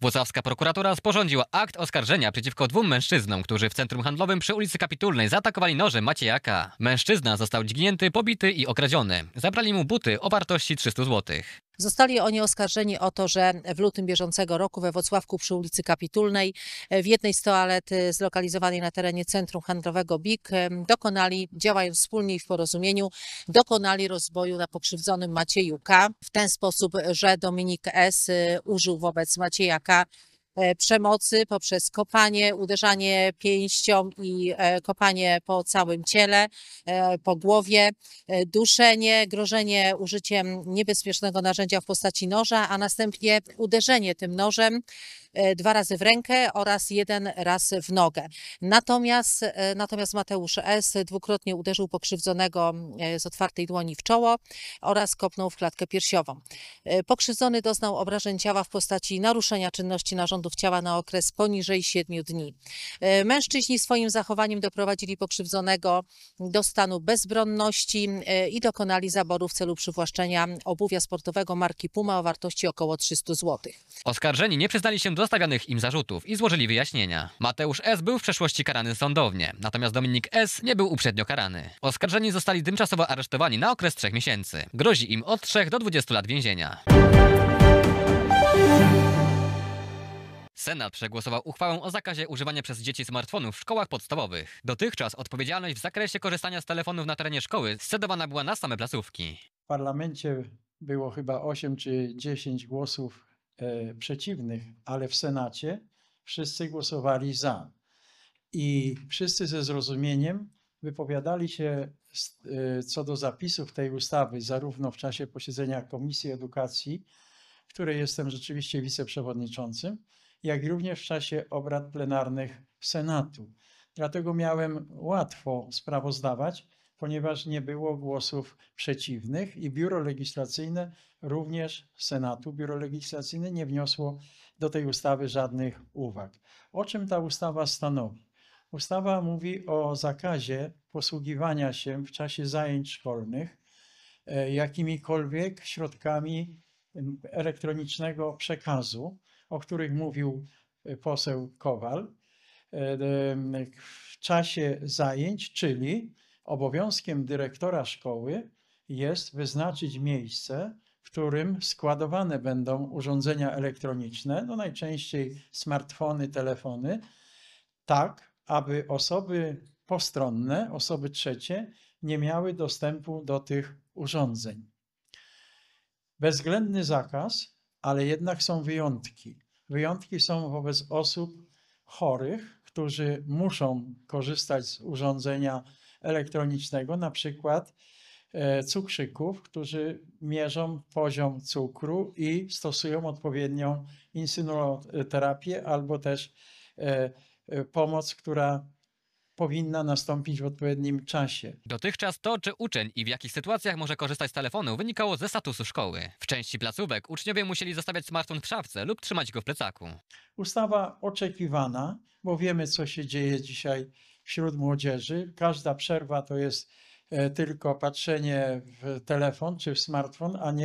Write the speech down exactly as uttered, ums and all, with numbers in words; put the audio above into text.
Włocławska prokuratura sporządziła akt oskarżenia przeciwko dwóm mężczyznom, którzy w centrum handlowym przy ulicy Kapitulnej zaatakowali nożem Macieja K. Mężczyzna został dźgnięty, pobity i okradziony. Zabrali mu buty o wartości trzystu złotych. Zostali oni oskarżeni o to, że w lutym bieżącego roku we Włocławku przy ulicy Kapitulnej w jednej z toalet zlokalizowanej na terenie centrum handlowego B I K dokonali, działając wspólnie i w porozumieniu, dokonali rozboju na pokrzywdzonym Macieju K. w ten sposób, że Dominik S. użył wobec Macieja K. przemocy poprzez kopanie, uderzanie pięścią i kopanie po całym ciele, po głowie, duszenie, grożenie użyciem niebezpiecznego narzędzia w postaci noża, a następnie uderzenie tym nożem dwa razy w rękę oraz jeden raz w nogę. Natomiast, natomiast Mateusz S. dwukrotnie uderzył pokrzywdzonego z otwartej dłoni w czoło oraz kopnął w klatkę piersiową. Pokrzywdzony doznał obrażeń ciała w postaci naruszenia czynności narządów ciała na okres poniżej siedmiu dni. Mężczyźni swoim zachowaniem doprowadzili pokrzywdzonego do stanu bezbronności i dokonali zaboru w celu przywłaszczenia obuwia sportowego marki Puma o wartości około trzystu złotych. Oskarżeni nie przyznali się do stawianych im zarzutów i złożyli wyjaśnienia. Mateusz S. był w przeszłości karany sądownie, natomiast Dominik S. nie był uprzednio karany. Oskarżeni zostali tymczasowo aresztowani na okres trzech miesięcy. Grozi im od trzech do dwudziestu lat więzienia. Senat przegłosował uchwałę o zakazie używania przez dzieci smartfonów w szkołach podstawowych. Dotychczas odpowiedzialność w zakresie korzystania z telefonów na terenie szkoły scedowana była na same placówki. W parlamencie było chyba osiem czy dziesięć głosów e, przeciwnych, ale w Senacie wszyscy głosowali za. I wszyscy ze zrozumieniem wypowiadali się e, co do zapisów tej ustawy, zarówno w czasie posiedzenia Komisji Edukacji, w której jestem rzeczywiście wiceprzewodniczącym, jak i również w czasie obrad plenarnych Senatu. Dlatego miałem łatwo sprawozdawać, ponieważ nie było głosów przeciwnych i Biuro Legislacyjne również Senatu, Biuro Legislacyjne nie wniosło do tej ustawy żadnych uwag. O czym ta ustawa stanowi? Ustawa mówi o zakazie posługiwania się w czasie zajęć szkolnych jakimikolwiek środkami elektronicznego przekazu, o których mówił poseł Kowal, w czasie zajęć, czyli obowiązkiem dyrektora szkoły jest wyznaczyć miejsce, w którym składowane będą urządzenia elektroniczne, no najczęściej smartfony, telefony, tak, aby osoby postronne, osoby trzecie nie miały dostępu do tych urządzeń. Bezwzględny zakaz, ale jednak są wyjątki. Wyjątki są wobec osób chorych, którzy muszą korzystać z urządzenia elektronicznego, na przykład cukrzyków, którzy mierzą poziom cukru i stosują odpowiednią insulynoterapię albo też pomoc, która powinna nastąpić w odpowiednim czasie. Dotychczas to, czy uczeń i w jakich sytuacjach może korzystać z telefonu, wynikało ze statusu szkoły. W części placówek uczniowie musieli zostawiać smartfon w szafce lub trzymać go w plecaku. Ustawa oczekiwana, bo wiemy, co się dzieje dzisiaj wśród młodzieży. Każda przerwa to jest tylko patrzenie w telefon czy w smartfon, a nie